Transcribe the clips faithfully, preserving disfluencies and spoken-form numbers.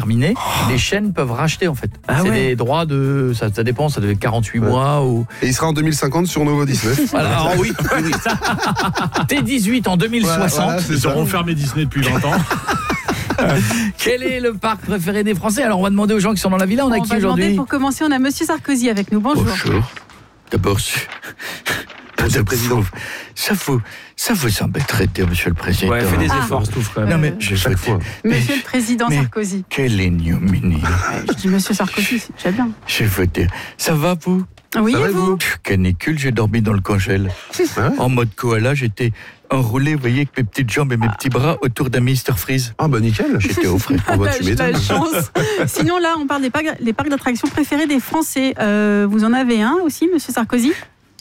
terminé, oh. les chaînes peuvent racheter en fait. Ah c'est ouais. des droits de, ça, ça dépend, ça devait être quarante-huit ouais. mois ou. Et il sera en deux mille cinquante sur Nouveau Disney. Alors oui, oui, oui. T dix-huit en deux mille soixante. Voilà, voilà, ils auront fermé Disney depuis longtemps. Quel est le parc préféré des Français? Alors on va demander aux gens qui sont dans la villa. On, on a qui aujourd'hui? Pour commencer, on a Monsieur Sarkozy avec nous. Bonjour. Bonjour. D'abord, Monsieur le Président. Ça vous, ça vous embêterait de dire Monsieur le Président. Ouais, fait des efforts, ah. Stouff, quand même. Non mais je chaque fois. Monsieur le Président Sarkozy. Quelle ignominie. Je dis Monsieur Sarkozy, c'est bien. Je veux dire, ça va vous? Oui, ça et va vous, vous Canicule, j'ai dormi dans le congèle. Hein? En mode koala, j'étais enroulé, vous voyez, avec mes petites jambes et mes petits bras autour d'un mister Freeze. Ah bah nickel. J'étais au frais. Ah bah, tu m'étonnes. La chance. Sinon là, on parle des parcs, des parcs d'attractions préférés des Français. Euh, vous en avez un aussi, Monsieur Sarkozy?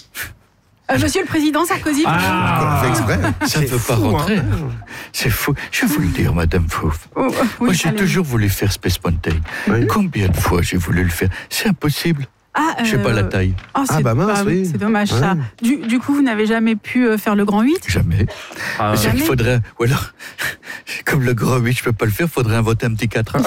Euh, Monsieur le Président Sarkozy. Ah, fait exprès. Ça ne peut pas rentrer. Hein. C'est fou. Je vais vous le dire, Madame Fouf. Oh, oui, Moi, j'ai allez. toujours voulu faire Space Mountain. Oui. Combien de fois j'ai voulu le faire? C'est impossible. Ah, euh... Je sais pas la taille. Oh, ah bah mince, bah, oui. C'est dommage ouais. ça. Du, du coup, vous n'avez jamais pu euh, faire le grand huit? Jamais. Ah, Mais il faudrait. Ou alors, comme le grand huit, je peux pas le faire, il faudrait inventer un petit quatre. Vous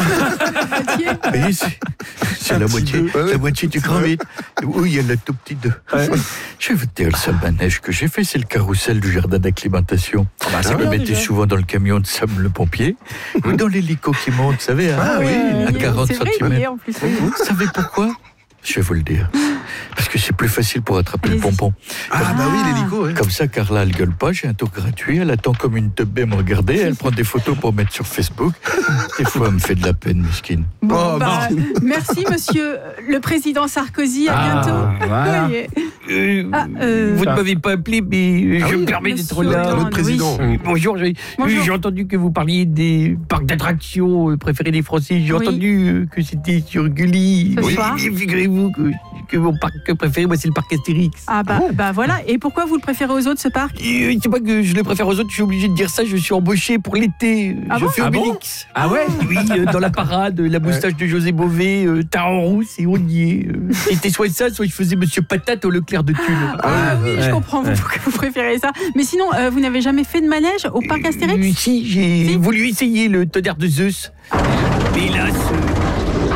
voyez, c'est, c'est la moitié, deux. la moitié du grand huit. Oui, il y a le tout petit deux. Ouais. Je vais vous dire, le seul manège que j'ai fait, c'est le carrousel du jardin d'acclimatation. Oh bah, ça me mettait souvent dans le camion de Sam le pompier, ou dans l'hélico qui monte, vous savez, ah, hein, oui, à quarante centimètres. Vous savez pourquoi? Je vais vous le dire. Parce que c'est plus facile pour attraper Allez-y. le pompon. Ah, ah bah oui, l'hélico, ouais. Comme ça, Carla, elle gueule pas, j'ai un tour gratuit, elle attend comme une teubée me regarder, elle prend des photos pour mettre sur Facebook. Des fois, elle me fait de la peine, mesquine. Bon, Oh, bah, merci, Monsieur le Président Sarkozy, à Ah, bientôt. voilà. Oui. Euh, Ah, euh, vous ne m'avez pas appelé, mais Ah je oui, me permets monsieur d'être là. Hollande, Notre président. oui. Bonjour, j'ai, Bonjour. j'ai entendu que vous parliez des parcs d'attractions préférés des Français. J'ai Oui. entendu euh, que c'était sur Gulli. Ce soir. Et figurez-vous que, que mon parc préféré, moi, c'est le parc Astérix. Ah bah, bah voilà. Et pourquoi vous le préférez aux autres, ce parc? Et, c'est pas que je le préfère aux autres, je suis obligé de dire ça, je suis embauché pour l'été. Ah je bon fais Ah bon Obélix. Ah ouais? Oui, euh, dans la parade, la moustache de José Bové, euh, teint en rousse et on y est. Euh, c'était soit ça, soit je faisais Monsieur Patate au Leclerc de Tulle. Ah oui, ouais, je comprends ouais. pourquoi vous préférez ça. Mais sinon, euh, vous n'avez jamais fait de manège au parc Astérix? Euh, Si, j'ai Si. voulu essayer le tonnerre de Zeus. Mais hélas, euh,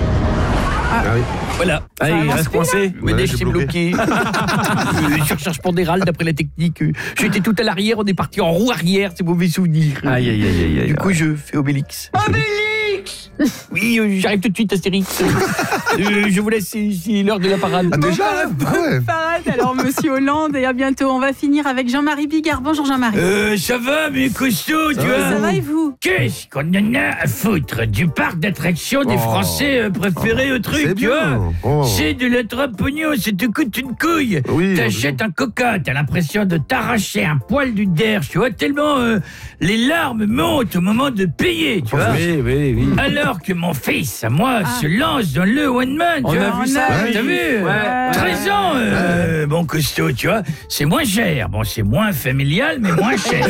Ah oui. voilà. Allez, il avance reste plus, là. coincé. Le manège j'ai s'est bloqué. bloqué. euh, surcharge pondérale d'après la technique. Euh, J'étais tout à l'arrière, on est parti en roue arrière, c'est mauvais souvenir. Aïe, aïe, aïe, aïe, aïe. Du coup, je fais Obélix. Obélix Oui, euh, j'arrive tout de suite, Astérix. Euh, je vous laisse, c'est, c'est l'heure de la parade. Ah, déjà ah ouais. Parade, alors Monsieur Hollande, et à bientôt. On va finir avec Jean-Marie Bigard. Bonjour Jean-Marie. Euh, ça va, mais costaud, tu va, vois. Ça va et vous? Qu'est-ce qu'on en a à foutre du parc d'attractions des Oh. Français euh, préférés au truc, C'est tu bien. vois? Oh. C'est de la pognon, ça te coûte une couille. Oui, T'achètes un coca, t'as l'impression de t'arracher un poil du derche, tu vois, tellement euh, les larmes montent au moment de payer, tu vois. Oui, oui, oui. Alors que mon fils, à moi, Ah. se lance dans le one man, On tu a vois. vu ça, a oui. T'as vu Ouais. treize ans, euh, bon costaud, tu vois. C'est moins cher, bon, c'est moins familial, mais moins cher.